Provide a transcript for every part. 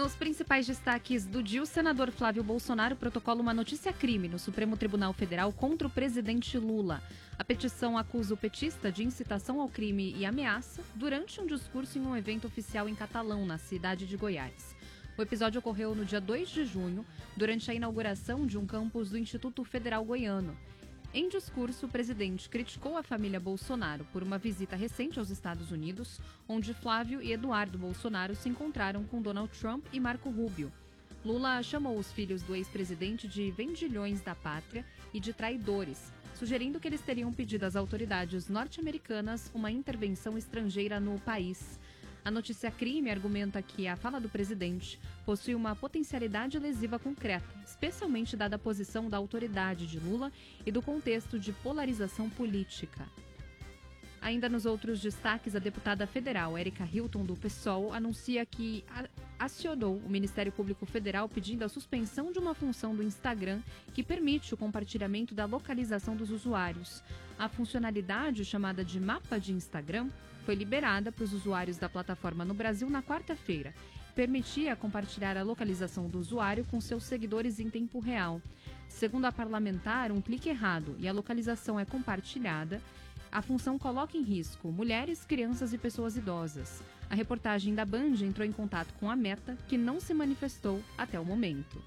Nos principais destaques do dia, o senador Flávio Bolsonaro protocola uma notícia-crime no Supremo Tribunal Federal contra o presidente Lula. A petição acusa o petista de incitação ao crime e ameaça durante um discurso em um evento oficial em Catalão, na cidade de Goiás. O episódio ocorreu no dia 2 de junho, durante a inauguração de um campus do Instituto Federal Goiano. Em discurso, o presidente criticou a família Bolsonaro por uma visita recente aos Estados Unidos, onde Flávio e Eduardo Bolsonaro se encontraram com Donald Trump e Marco Rubio. Lula chamou os filhos do ex-presidente de vendilhões da pátria e de traidores, sugerindo que eles teriam pedido às autoridades norte-americanas uma intervenção estrangeira no país. A notícia-crime argumenta que a fala do presidente possui uma potencialidade lesiva concreta, especialmente dada a posição da autoridade de Lula e do contexto de polarização política. Ainda nos outros destaques, a deputada federal Érica Hilton, do PSOL, anuncia que acionou o Ministério Público Federal pedindo a suspensão de uma função do Instagram que permite o compartilhamento da localização dos usuários. A funcionalidade, chamada de Mapa de Instagram, foi liberada para os usuários da plataforma no Brasil na quarta-feira. Permitia compartilhar a localização do usuário com seus seguidores em tempo real. Segundo a parlamentar, um clique errado e a localização é compartilhada, a função coloca em risco mulheres, crianças e pessoas idosas. A reportagem da Band entrou em contato com a Meta, que não se manifestou até o momento.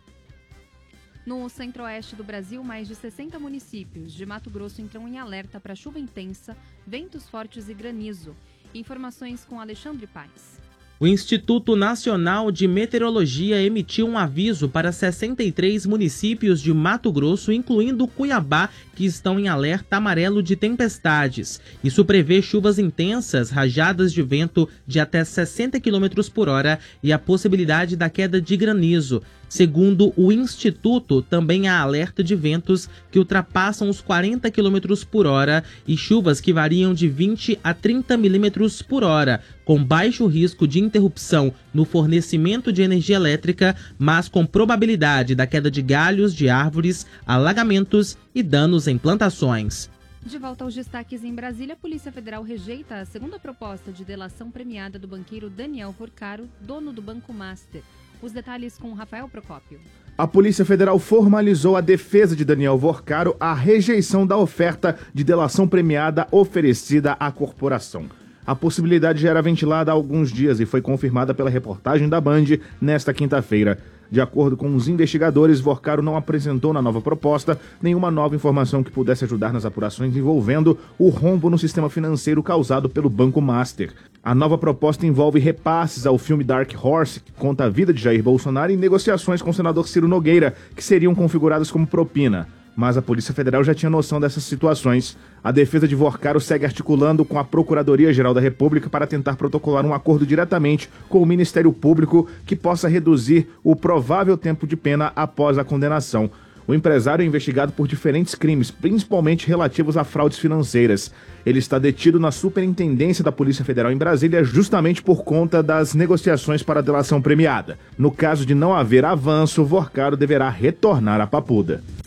No centro-oeste do Brasil, mais de 60 municípios de Mato Grosso entram em alerta para chuva intensa, ventos fortes e granizo. Informações com Alexandre Paes. O Instituto Nacional de Meteorologia emitiu um aviso para 63 municípios de Mato Grosso, incluindo Cuiabá, que estão em alerta amarelo de tempestades. Isso prevê chuvas intensas, rajadas de vento de até 60 km por hora e a possibilidade da queda de granizo. Segundo o Instituto, também há alerta de ventos que ultrapassam os 40 km por hora e chuvas que variam de 20 a 30 milímetros por hora, com baixo risco de interrupção no fornecimento de energia elétrica, mas com probabilidade da queda de galhos de árvores, alagamentos e danos em plantações. De volta aos destaques em Brasília, a Polícia Federal rejeita a segunda proposta de delação premiada do banqueiro Daniel Vorcaro, dono do Banco Master. Os detalhes com Rafael Procópio. A Polícia Federal formalizou a defesa de Daniel Vorcaro à rejeição da oferta de delação premiada oferecida à corporação. A possibilidade já era ventilada há alguns dias e foi confirmada pela reportagem da Band nesta quinta-feira. De acordo com os investigadores, Vorcaro não apresentou na nova proposta nenhuma nova informação que pudesse ajudar nas apurações envolvendo o rombo no sistema financeiro causado pelo Banco Master. A nova proposta envolve repasses ao filme Dark Horse, que conta a vida de Jair Bolsonaro, e negociações com o senador Ciro Nogueira, que seriam configuradas como propina. Mas a Polícia Federal já tinha noção dessas situações. A defesa de Vorcaro segue articulando com a Procuradoria-Geral da República para tentar protocolar um acordo diretamente com o Ministério Público que possa reduzir o provável tempo de pena após a condenação. O empresário é investigado por diferentes crimes, principalmente relativos a fraudes financeiras. Ele está detido na Superintendência da Polícia Federal em Brasília justamente por conta das negociações para a delação premiada. No caso de não haver avanço, Vorcaro deverá retornar à Papuda.